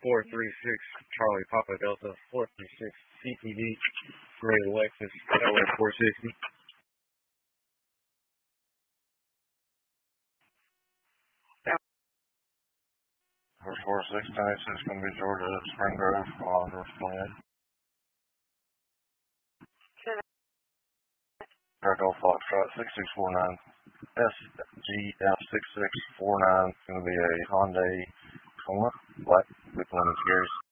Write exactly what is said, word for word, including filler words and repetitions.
four three six Charlie Papa Delta four three six C T V Gray Lexus L S four sixty. First four six nine six going to be Georgia Spring Grove on North Plan. Echo Foxtrot six six four nine S G F six six four nine. It's going to be a Hyundai Kona, black with lemon cherries.